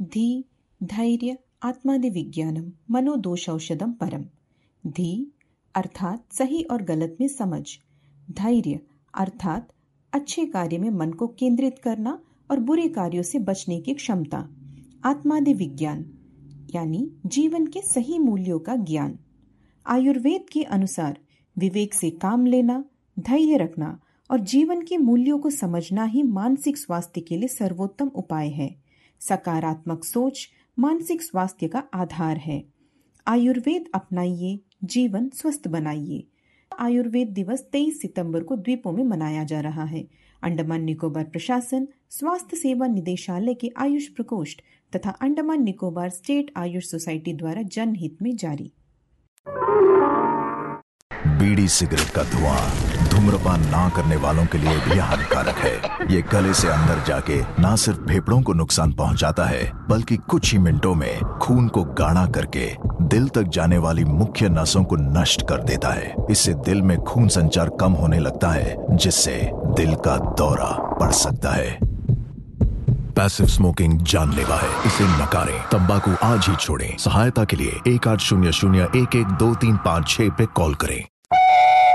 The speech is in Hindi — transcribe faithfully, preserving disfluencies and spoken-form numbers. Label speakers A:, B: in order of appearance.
A: धी धैर्य आत्मादिविज्ञानम मनोदोषौषधम परम। धी अर्थात सही और गलत में समझ, धैर्य अर्थात अच्छे कार्य में मन को केंद्रित करना और बुरे कार्यों से बचने की क्षमता, आत्मादि विज्ञान यानी जीवन के सही मूल्यों का ज्ञान। आयुर्वेद के अनुसार विवेक से काम लेना, धैर्य रखना और जीवन के मूल्यों को समझना ही मानसिक स्वास्थ्य के लिए सर्वोत्तम उपाय है। सकारात्मक सोच मानसिक स्वास्थ्य का आधार है। आयुर्वेद अपनाइए, जीवन स्वस्थ बनाइए। आयुर्वेद दिवस तेईस सितंबर को द्वीपों में मनाया जा रहा है। अंडमान निकोबार प्रशासन, स्वास्थ्य सेवा निदेशालय के आयुष प्रकोष्ठ तथा अंडमान निकोबार स्टेट आयुष सोसाइटी द्वारा जनहित में जारी।
B: बीड़ी सिगरेट का धुआं धूम्रपान ना करने वालों के लिए भी हानिकारक है। ये गले से अंदर जाके ना सिर्फ फेफड़ों को नुकसान पहुंचाता है, बल्कि कुछ ही मिनटों में खून को गाढ़ा करके दिल तक जाने वाली मुख्य नसों को नष्ट कर देता है। इससे दिल में खून संचार कम होने लगता है, जिससे दिल का दौरा पड़ सकता है। पैसिव स्मोकिंग जानलेवा है, इसे नकारें। तंबाकू आज ही छोड़ें। सहायता के लिए एक आठ शून्य शून्य एक एक दो तीन पाँच छह पे कॉल करें।